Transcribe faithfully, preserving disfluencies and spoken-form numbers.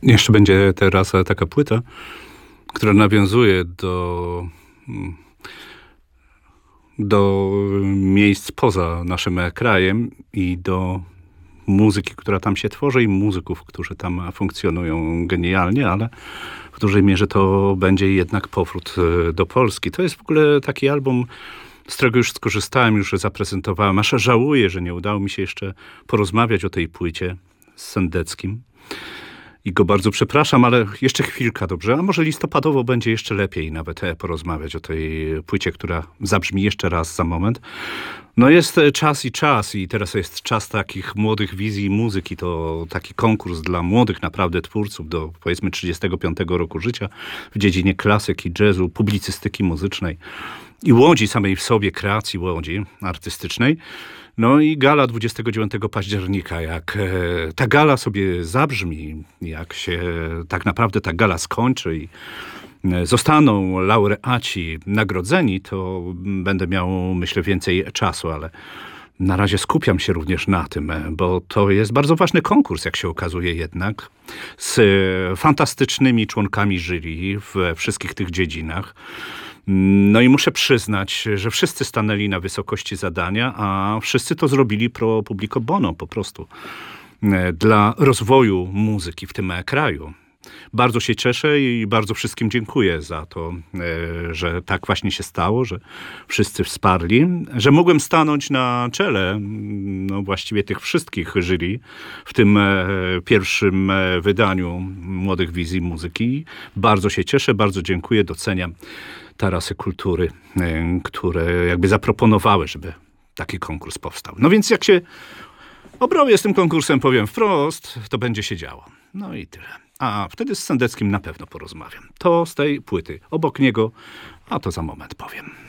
Jeszcze będzie teraz taka płyta, która nawiązuje do, do miejsc poza naszym krajem i do muzyki, która tam się tworzy i muzyków, którzy tam funkcjonują genialnie, ale w dużej mierze to będzie jednak powrót do Polski. To jest w ogóle taki album, z którego już skorzystałem, już zaprezentowałem. Aż żałuję, że nie udało mi się jeszcze porozmawiać o tej płycie z Sendeckim. I go bardzo przepraszam, ale jeszcze chwilka, dobrze? A może listopadowo będzie jeszcze lepiej nawet porozmawiać o tej płycie, która zabrzmi jeszcze raz za moment. No jest czas i czas i teraz jest czas takich młodych wizji muzyki. To taki konkurs dla młodych naprawdę twórców do powiedzmy trzydziestego piątego roku życia w dziedzinie klasyki, jazzu, publicystyki muzycznej i łodzi samej w sobie, kreacji łodzi artystycznej. No i gala dwudziestego dziewiątego października, jak e, ta gala sobie zabrzmi, jak się tak naprawdę ta gala skończy i e, zostaną laureaci nagrodzeni, to będę miał, myślę, więcej czasu, ale na razie skupiam się również na tym, bo to jest bardzo ważny konkurs, jak się okazuje jednak, z e, fantastycznymi członkami jury we wszystkich tych dziedzinach. No i muszę przyznać, że wszyscy stanęli na wysokości zadania, a wszyscy to zrobili pro publico bono po prostu. Dla rozwoju muzyki w tym kraju. Bardzo się cieszę i bardzo wszystkim dziękuję za to, że tak właśnie się stało, że wszyscy wsparli, że mogłem stanąć na czele no właściwie tych wszystkich jury w tym pierwszym wydaniu Młodych Wizji Muzyki. Bardzo się cieszę, bardzo dziękuję, doceniam tarasy kultury, które jakby zaproponowały, żeby taki konkurs powstał. No więc jak się obrobię z tym konkursem, powiem wprost, to będzie się działo. No i tyle. A wtedy z Sendeckim na pewno porozmawiam. To z tej płyty. Obok niego, a to za moment powiem.